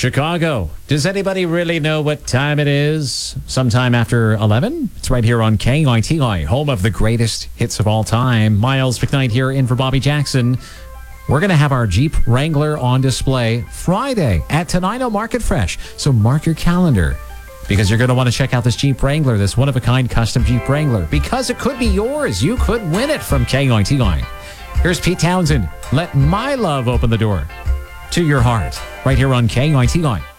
Chicago. Does anybody really know what time it is? Sometime after 11? It's right here on KITI, home of the greatest hits of all time. Miles McKnight here in for Bobby Jackson. We're going to have our Jeep Wrangler on display Friday at Tenino Market Fresh. So mark your calendar because you're going to want to check out this Jeep Wrangler, this one-of-a-kind custom Jeep Wrangler, because it could be yours. You could win it from KITI. Here's Pete Townsend. Let my love open the door to your heart right here on KITI.